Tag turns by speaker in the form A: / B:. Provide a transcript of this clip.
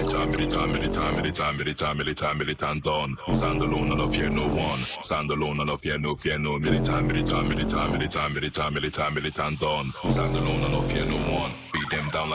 A: militant on. Stand alone, I don't fear no one. Stand alone, I don't fear no militant on. Stand alone, I don't fear no one. Beat them down like